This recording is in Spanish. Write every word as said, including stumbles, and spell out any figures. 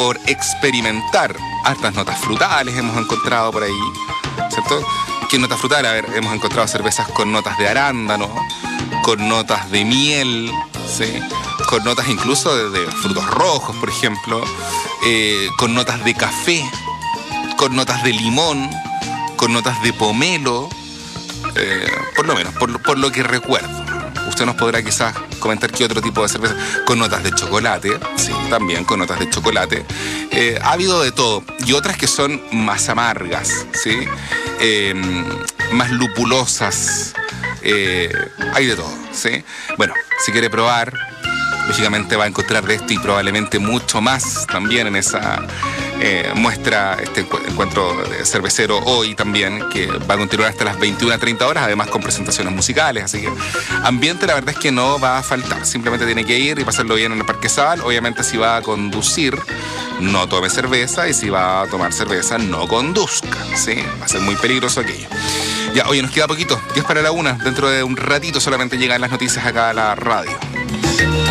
por experimentar. Hartas notas frutales hemos encontrado por ahí, ¿cierto? ¿Qué notas frutales? A ver, hemos encontrado cervezas con notas de arándano, con notas de miel, ¿sí? Con notas incluso de, de frutos rojos, por ejemplo, eh, con notas de café, con notas de limón, con notas de pomelo, eh, por lo menos, por, por lo que recuerdo. Usted nos podrá quizás comentar qué otro tipo de cerveza, con notas de chocolate, sí, también con notas de chocolate. Eh, ha habido de todo, y otras que son más amargas, ¿sí? Eh, más lupulosas, eh, hay de todo, ¿sí? Bueno, si quiere probar, lógicamente va a encontrar de esto y probablemente mucho más también en esa eh, muestra, este encuentro cervecero hoy también, que va a continuar hasta las veintiuna treinta horas, además con presentaciones musicales, así que ambiente la verdad es que no va a faltar, simplemente tiene que ir y pasarlo bien en el Parque Zabal. Obviamente si va a conducir, no tome cerveza, y si va a tomar cerveza, no conduzca, ¿sí? Va a ser muy peligroso aquello. Ya, oye, nos queda poquito, diez para la una, dentro de un ratito solamente llegan las noticias acá a la radio.